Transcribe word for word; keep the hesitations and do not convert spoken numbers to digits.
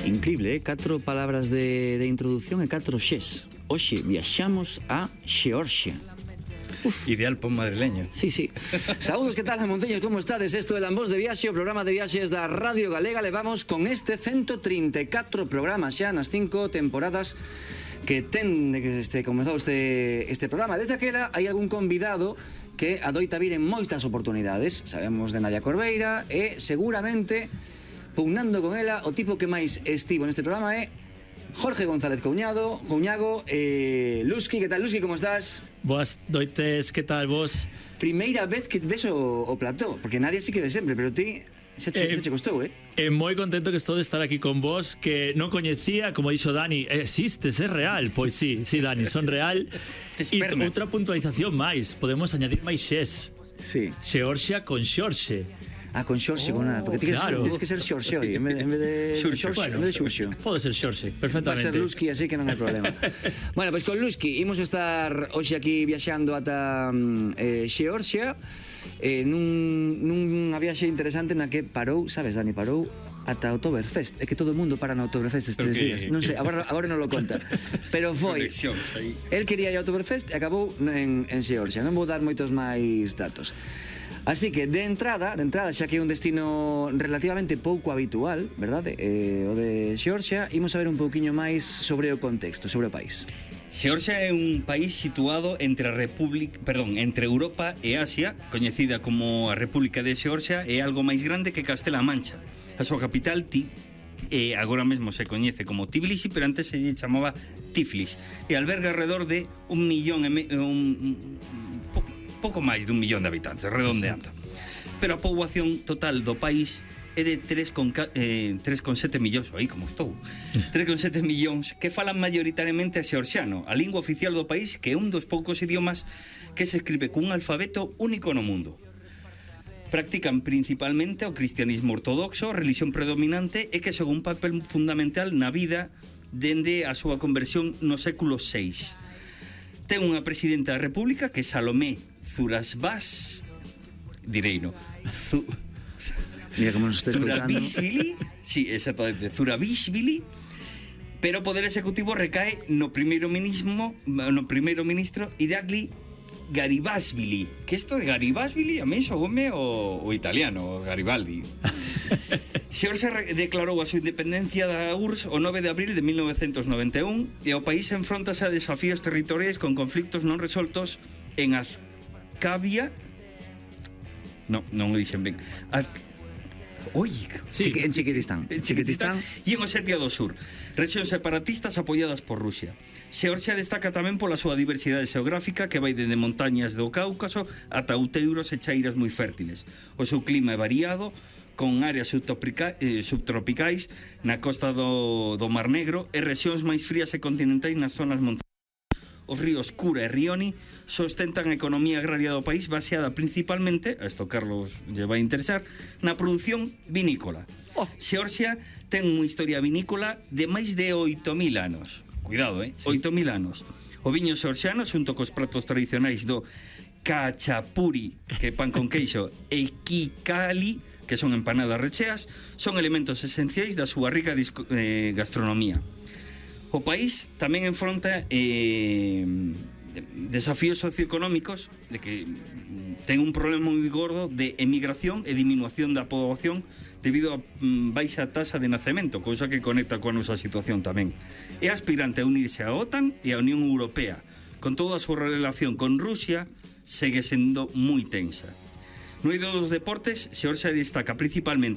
Increíble, eh? Catro palabras de, de introdución e catro xes. Oxe, viaxamos a Xeorxia. Uf. Ideal para un madrileño. Sí, sí. Saúdos, que tal, monteños, como estades? Isto é Lambos de Viaxe, o programa de viaxes da Radio Galega. Levamos con este ciento treinta e catro programas xa nas cinco temporadas que ten de que este, comezou este, este programa. Desde aquela hai algún convidado que adoita vir en moitas oportunidades. Sabemos de Nadia Corbeira e seguramente, pugnando con ela, o tipo que máis estivo neste programa é Jorge González Couñado, Couñago, eh, Lusky. Que tal, Lusky, como estás? Boas noites, que tal vos? Primeira vez que ves o, o plató, porque Nadia sí que ve sempre, pero ti xa che, eh, xa che costou, eh? É moi contento que estou de estar aquí con vos, que non coñecía, como dixo Dani, existes, é real. Pois sí, sí, Dani, son real. E outra puntualización máis, podemos añadir máis xes. Sí. Xeorxia con Xorxe. Ah, con Xorxe, oh, con nada, porque ti claro. Tienes que ser Xorxe hoy, en vez, en vez de Xorxe, bueno, en vez de Xurxo. Pode ser Xorxe, perfectamente. Va a ser Lusky, así que non hai problema. Bueno, pois pues con Lusky imos estar hoxe aquí viaxando ata eh, Xeorxia, eh, nun, nunha viaxe interesante na que parou, sabes, Dani, parou ata Oktoberfest. É que todo o mundo para no Oktoberfest estes okay. días. Non sei, agora, agora non lo conta. Pero foi, el quería ir a Oktoberfest e acabou en, en Xeorxia. Non vou dar moitos máis datos. Así que, de entrada, de entrada, xa que é un destino relativamente pouco habitual, verdade? Eh, o de Xeorxia, imos a ver un pouquiño máis sobre o contexto, sobre o país. Xeorxia é un país situado entre a República, perdón, entre Europa e Asia, coñecida como a República de Xeorxia, é algo máis grande que Castela-A Mancha. A súa capital, Ti, eh, agora mesmo se coñece como Tbilisi, pero antes se lle chamaba Tiflis, e alberga alrededor de un millón e me, un, un po, pouco máis de un millón de habitantes, redondeando. Pero a poboación total do país é de tres coma sete millóns, aí como estou, tres coma sete millóns, que falan mayoritariamente a xeorxiano, a lingua oficial do país, que é un dos poucos idiomas que se escribe cun alfabeto único no mundo. Practican principalmente o cristianismo ortodoxo, religión predominante, e que xoga un papel fundamental na vida dende a súa conversión no século seis. Ten unha presidenta da República que é Salomé Zurabishvili, direino, Zu... Mira como nos está escoitando. Zurabishvili, sí, exactamente, Zurabishvili, pero o poder executivo recae no primeiro ministro, no primeiro ministro Irakli Garibashvili, que isto de Garibashvili a mí xogome o, o italiano, o Garibaldi. Xeorxia declarou a súa independencia da U R S S o nove de abril de mil novecientos noventa e un e o país enfrontase a desafíos territoriais con conflictos non resoltos en Azcabia. No, non o dixen ben. Az... Oi, sí. Chiqui, en Chiquitistán. En Chiquitistán e en Osetia do Sur, rexións separatistas apoiadas por Rusia. Xeorxia destaca tamén pola súa diversidade xeográfica, que vai dende montañas do Cáucaso ata outeiros e chairas moi fértiles. O seu clima é variado, con áreas eh, subtropicais na costa do, do Mar Negro e rexións máis frías e continentais nas zonas montañas. Os ríos Kura e Rioni sostentan a economía agraria do país baseada principalmente, a isto Carlos lle vai interesar, na produción vinícola. Oh. Xeorxia ten unha historia vinícola de máis de oito mil anos. Cuidado, eh? Sí. oito mil anos. O viño xeorxiano, xunto cos pratos tradicionais do cachapuri, que é pan con queixo, e kikali, que son empanadas recheas, son elementos esenciais da súa rica eh, gastronomía. O país tamén enfronta eh, desafíos socioeconómicos, de que ten un problema moi gordo de emigración e diminución da poboación debido a mm, baixa tasa de nacemento, cousa que conecta coa nosa situación tamén. É aspirante a unirse á OTAN e á Unión Europea. Con toda a súa relación con Rusia, segue sendo moi tensa. No eido dos deportes, Xeorxia destaca principalmente